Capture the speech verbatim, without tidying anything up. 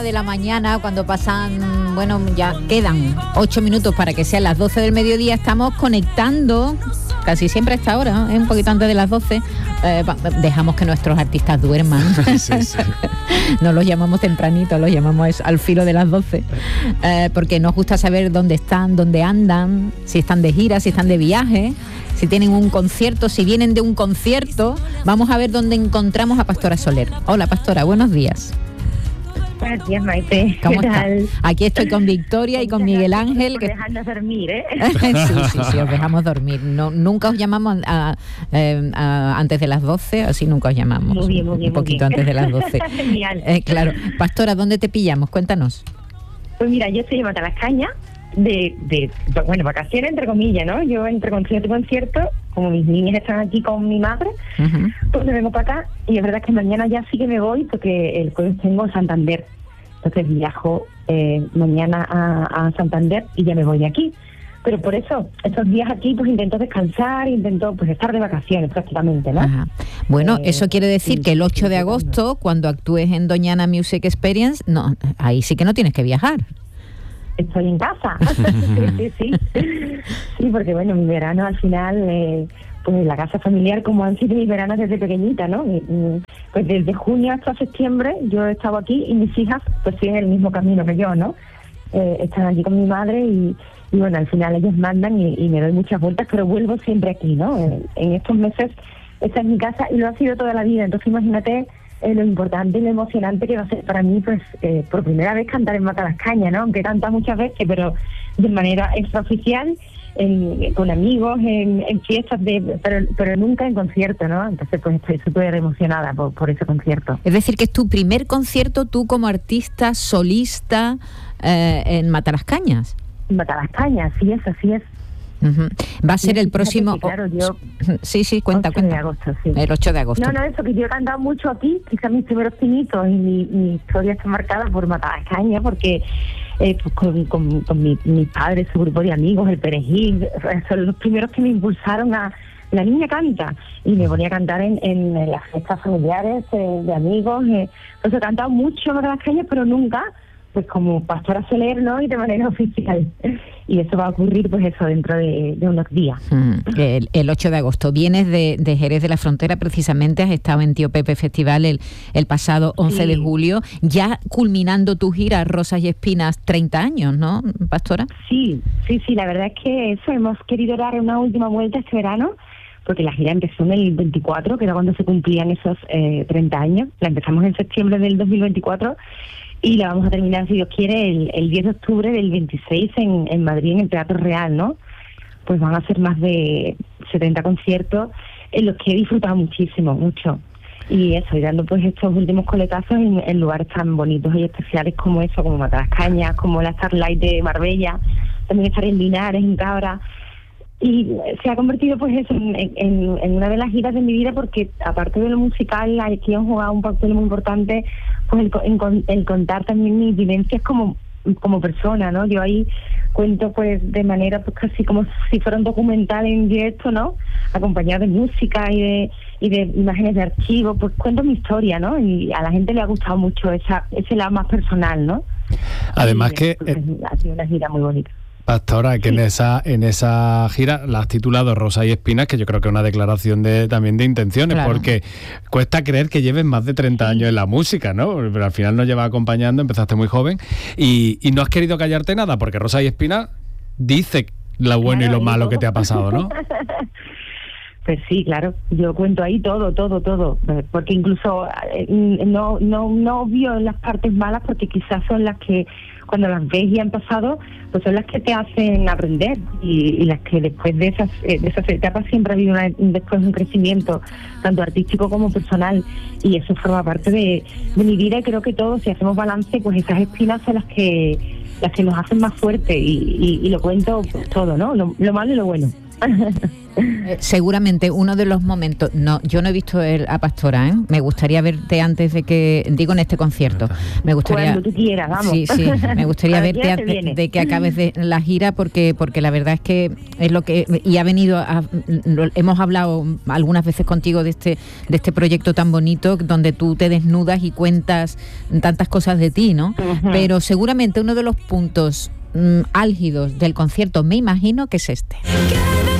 De la mañana, cuando pasan, bueno, ya quedan ocho minutos para que sean las doce del mediodía, estamos conectando casi siempre a esta hora, ¿eh? Un poquito antes de las doce, eh, dejamos que nuestros artistas duerman. Sí, sí. No los llamamos tempranito, los llamamos al filo de las doce, eh, porque nos gusta saber dónde están, dónde andan, si están de gira, si están de viaje, si tienen un concierto, si vienen de un concierto. Vamos a ver dónde encontramos a Pastora Soler. Hola, Pastora, buenos días. Buenos días, Maite. ¿Cómo estás? Aquí estoy con Victoria y con Miguel Ángel. Que dejarnos dormir, ¿eh? sí, sí, sí, os dejamos dormir. No, nunca os llamamos a, a, a, antes de las doce, así nunca os llamamos. Muy bien, muy bien. Un poquito muy bien. antes de las doce. Genial. Eh, claro. Pastora, ¿dónde te pillamos? Cuéntanos. Pues mira, yo estoy en Matalascaña, de, de, bueno, vacaciones entre comillas, ¿no? Yo entre concierto y concierto, como mis niñas están aquí con mi madre, uh-huh. pues me vengo para acá, y es verdad que mañana ya sí que me voy, porque el jueves tengo Santander. Entonces viajo eh, mañana a, a Santander y ya me voy de aquí. Pero por eso, estos días aquí, pues intento descansar, intento pues estar de vacaciones prácticamente, ¿no? Ajá. Bueno, eh, eso quiere decir sí, que el ocho de agosto, cuando actúes en Doñana Music Experience, no, ahí sí que no tienes que viajar. Estoy en casa. sí, sí, sí. Sí, porque bueno, mi verano al final, eh, pues la casa familiar, como han sido mis veranos desde pequeñita, ¿no? Pues desde junio hasta septiembre yo he estado aquí y mis hijas pues siguen el mismo camino que yo, ¿no? Eh, están aquí con mi madre y, y bueno, al final ellos mandan y, y me doy muchas vueltas, pero vuelvo siempre aquí, ¿no? En, en estos meses esta es mi casa y lo ha sido toda la vida, entonces imagínate eh, lo importante y lo emocionante que va a ser para mí, pues eh, por primera vez cantar en Matalascaña, ¿no? Aunque canta muchas veces, pero de manera extraoficial, en, con amigos, en, en fiestas, de, pero, pero nunca en concierto, ¿no? Entonces pues estoy súper emocionada por, por ese concierto. Es decir, que es tu primer concierto tú como artista solista eh, en Matalascañas. En Matalascañas, sí es, así es. Uh-huh. Va a ser el próximo... Que, claro, yo... Sí, sí, cuenta, ocho cuenta. de agosto, sí. El ocho de agosto. No, no, eso, que yo he cantado mucho aquí, quizás mis primeros pinitos, y mi, mi historia está marcada por Matalascaña, porque eh, pues con, con, con mi, mis padres, su grupo de amigos, el Perejil, son los primeros que me impulsaron a... La niña canta, y me ponía a cantar en, en, en las fiestas familiares eh, de amigos. Eh. Entonces he cantado mucho en Matalascaña, pero nunca pues como Pastora Soler, ¿no? Y de manera oficial. Y eso va a ocurrir, pues eso, dentro de, de unos días. Mm, el, el ocho de agosto. Vienes de, de Jerez de la Frontera, precisamente, has estado en Tío Pepe Festival el, el pasado once sí. de julio, ya culminando tu gira Rosas y Espinas, treinta años, ¿no, Pastora? Sí, sí, sí, la verdad es que eso, hemos querido dar una última vuelta este verano, porque la gira empezó en el veinticuatro, que era cuando se cumplían esos eh, treinta años. La empezamos en septiembre del dos mil veinticuatro, y la vamos a terminar, si Dios quiere, el, el diez de octubre del veintiséis en, en Madrid, en el Teatro Real, ¿no? Pues van a ser más de setenta conciertos en los que he disfrutado muchísimo, mucho. Y eso, y dando pues estos últimos coletazos en, en lugares tan bonitos y especiales como eso, como Matalascañas, como la Starlight de Marbella, también estar en Linares, en Cabra. Y se ha convertido pues eso en, en, en una de las giras de mi vida, porque aparte de lo musical aquí han jugado un papel muy importante pues el, en, el contar también mis vivencias como como persona, ¿no? Yo ahí cuento pues de manera pues casi como si fuera un documental en directo, ¿no? Acompañado de música y de y de imágenes de archivo, pues cuento mi historia, ¿no? Y a la gente le ha gustado mucho esa ese lado más personal, ¿no? Además y, que pues, eh, ha sido una gira muy bonita. Pastora, que sí. en esa en esa gira la has titulado Rosas y Espinas, que yo creo que es una declaración de también de intenciones, claro. Porque cuesta creer que lleves más de treinta años en la música, ¿no? Pero al final nos lleva acompañando, empezaste muy joven y, y no has querido callarte nada, porque Rosas y Espinas dice lo bueno claro, y lo malo que te ha pasado, ¿no? Pues sí, claro, yo cuento ahí todo, todo, todo, porque incluso eh, no no no vio las partes malas, porque quizás son las que cuando las ves y han pasado, pues son las que te hacen aprender, y, y las que después de esas eh, de esas etapas siempre ha habido una, después un crecimiento tanto artístico como personal, y eso forma parte de, de mi vida, y creo que todos, si hacemos balance, pues esas espinas son las que las que nos hacen más fuertes, y, y, y lo cuento todo, ¿no? Lo, lo malo y lo bueno. Eh, seguramente uno de los momentos, no, yo no he visto el, a Pastora, ¿eh? Me gustaría verte antes de que, digo en este concierto, me gustaría, cuando tú quieras, vamos. Sí, sí, me gustaría verte antes de, de que acabes de la gira, porque porque la verdad es que es lo que, y ha venido, a, hemos hablado algunas veces contigo de este de este proyecto tan bonito donde tú te desnudas y cuentas tantas cosas de ti, ¿no? Uh-huh. Pero seguramente uno de los puntos mm, álgidos del concierto, me imagino que es este.